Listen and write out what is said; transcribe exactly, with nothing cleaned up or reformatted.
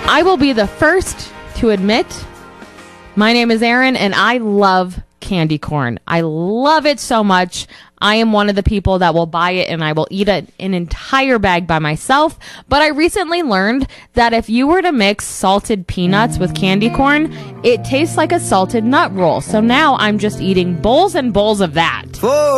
I will be the first to admit, my name is Erin, and I love candy corn. I love it so much. I am one of the people that will buy it and I will eat a, an entire bag by myself. But I recently learned that if you were to mix salted peanuts with candy corn, it tastes like a salted nut roll. So now I'm just eating bowls and bowls of that.